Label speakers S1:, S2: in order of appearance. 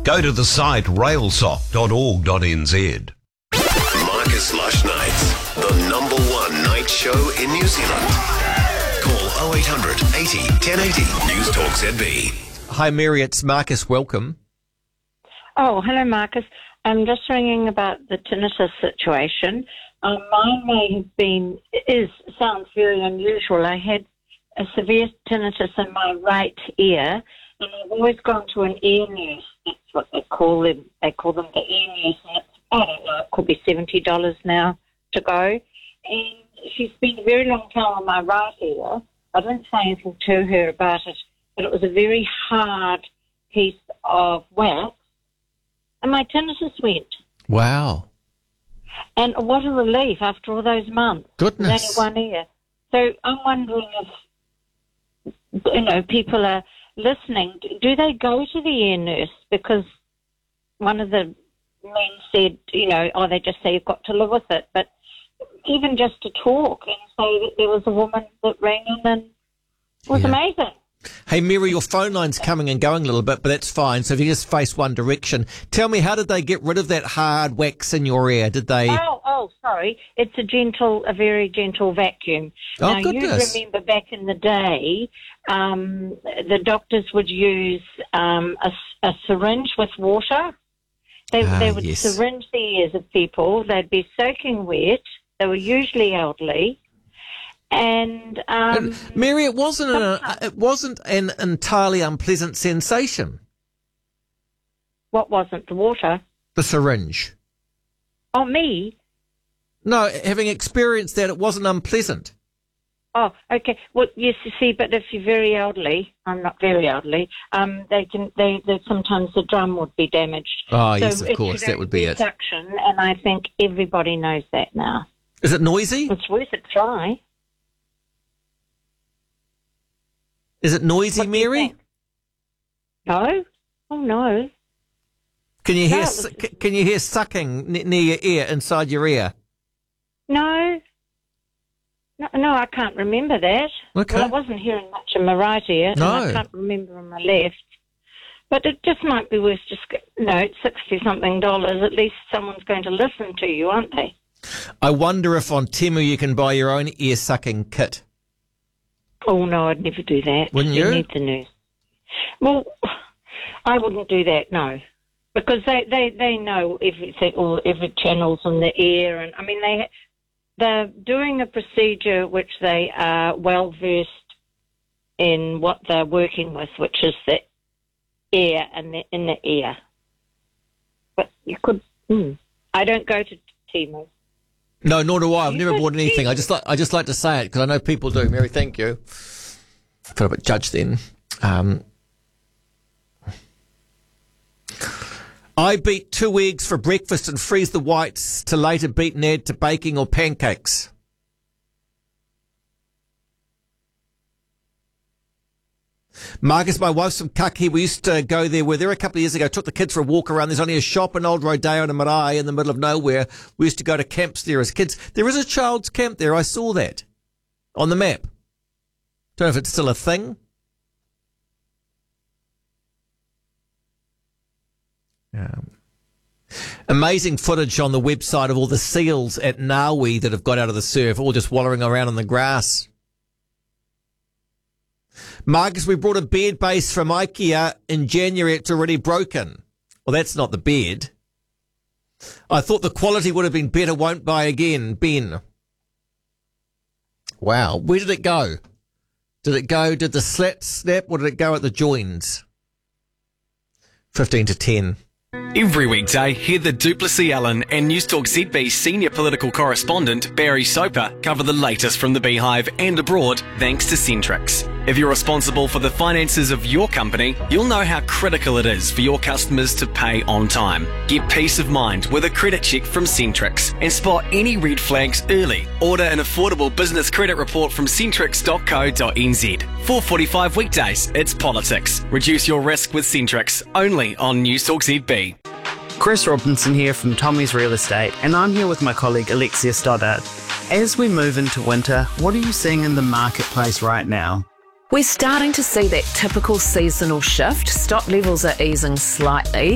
S1: Go to the site railsoc.org.nz.
S2: Marcus Lush Nights, the #1 night show in New Zealand. Call 0800 80 1080 News Talk ZB.
S3: Hi Mary, it's Marcus, welcome.
S4: Oh, hello Marcus. I'm just ringing about the tinnitus situation. Mine may have been, sounds very unusual. I had a severe tinnitus in my right ear, and I've always gone to an ear nurse. That's what they call them. They call them the ear nurse, and it's, I don't know, it could be $70 now to go. And she's been a very long time on my right ear. I didn't say anything to her about it, but it was a very hard piece of wax, and my tinnitus went.
S3: Wow.
S4: And what a relief after all those months.
S3: Goodness.
S4: With only 1 ear. So I'm wondering if, people are listening. Do they go to the ear nurse? Because one of the men said, they just say you've got to live with it. But even just to talk and say that there was a woman that rang in and it was amazing.
S3: Hey, Mary, your phone line's coming and going a little bit, but that's fine. So if you just face one direction, tell me, how did they get rid of that hard wax in your ear? Did they...
S4: Oh, sorry. It's a very gentle vacuum.
S3: Oh,
S4: now,
S3: goodness.
S4: You remember back in the day, the doctors would use a syringe with water. They would syringe the ears of people. They'd be soaking wet. They were usually elderly. And
S3: Mary, it wasn't an entirely unpleasant sensation.
S4: What wasn't? The water?
S3: The syringe.
S4: Oh, me?
S3: No, having experienced that, it wasn't unpleasant.
S4: Oh, okay. Well, yes, you see, but if you're very elderly, I'm not very elderly, they sometimes the drum would be damaged.
S3: Oh,
S4: so
S3: yes, of course, that would be it.
S4: Suction, and I think everybody knows that now.
S3: Is it noisy?
S4: It's worth a try.
S3: Is it noisy,
S4: What
S3: Mary?
S4: No. Oh, no.
S3: Can you hear sucking near your ear, inside your ear?
S4: No. No, I can't remember that.
S3: Okay.
S4: Well, I wasn't hearing much in my right ear,
S3: No.
S4: and I can't remember on my left. But it just might be worth it's $60-something. At least someone's going to listen to you, aren't they?
S3: I wonder if on Temu you can buy your own ear-sucking kit.
S4: Oh, no, I'd never do that.
S3: Wouldn't you?
S4: You need the nurse. Well, I wouldn't do that, no. Because they know everything, all every channels in the ear. And, I mean, they're doing a procedure which they are well-versed in what they're working with, which is the ear and the inner ear. But you could... I don't go to Temu.
S3: No, nor do I. I've never bought anything. I just like to say it because I know people do. Mary, thank you. Felt a bit judged then. I beat 2 eggs for breakfast and freeze the whites to later beat and add to baking or pancakes. Marcus, my wife's from Kaki. We used to go there. We were there a couple of years ago. Took the kids for a walk around. There's only a shop in Old Rodeo and a marae in the middle of nowhere. We used to go to camps there as kids. There is a child's camp there. I saw that on the map. Don't know if it's still a thing. Amazing footage on the website of all the seals at Ngawi that have got out of the surf, all just wallowing around in the grass. Marcus, we brought a bed base from IKEA in January. It's already broken. Well, that's not the bed. I thought the quality would have been better. Won't buy again. Ben. Wow. Where did it go? Did the slat snap, or did it go at the joins? 15 to 10.
S5: Every weekday, hear the Duplessis Allen and News Talk ZB senior political correspondent Barry Soper cover the latest from the Beehive and abroad thanks to Centrix. If you're responsible for the finances of your company, you'll know how critical it is for your customers to pay on time. Get peace of mind with a credit check from Centrix and spot any red flags early. Order an affordable business credit report from centrix.co.nz. 4:45 weekdays, it's politics. Reduce your risk with Centrix, only on News Talk ZB.
S6: Chris Robinson here from Tommy's Real Estate, and I'm here with my colleague Alexia Stoddard. As we move into winter, what are you seeing in the marketplace right now?
S7: We're starting to see that typical seasonal shift. Stock levels are easing slightly.